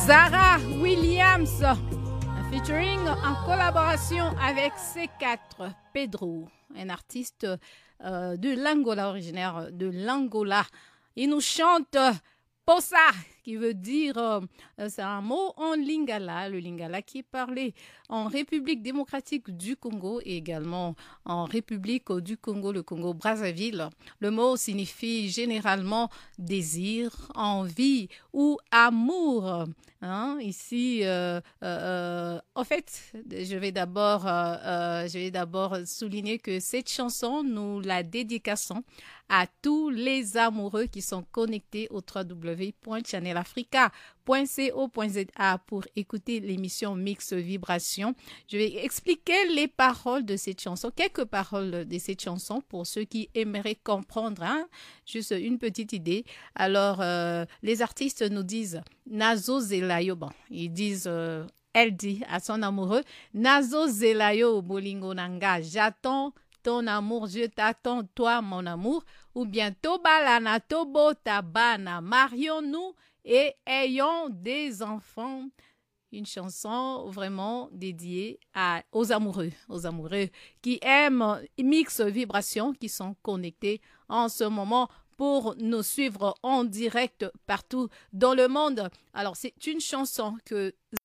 Zara Williams, featuring en collaboration avec C4 Pedro, un artiste de l'Angola, originaire de l'Angola. Il nous chante Posa, qui veut dire, c'est un mot en lingala, le lingala qui est parlé en République démocratique du Congo et également en République du Congo, le Congo-Brazzaville. Le mot signifie généralement désir, envie ou amour. Hein? Ici, en fait, je vais d'abord souligner que cette chanson, nous la dédicassons à tous les amoureux qui sont connectés au www.channelafrica.co.za pour écouter l'émission Mix Vibration. Je vais expliquer les paroles de cette chanson, quelques paroles de cette chanson pour ceux qui aimeraient comprendre, hein? Juste une petite idée. Alors, les artistes nous disent Nazo Zelayo, bon, ils disent... elle dit à son amoureux, Nazo Zelayo Bolingo Nanga, j'attends ton amour, je t'attends, toi, mon amour, ou bien Tobalana, Tobo, Tabana, marions-nous et ayons des enfants. Une chanson vraiment dédiée aux amoureux qui aiment Mix Vibration, qui sont connectés en ce moment pour nous suivre en direct partout dans le monde. Alors, c'est une chanson que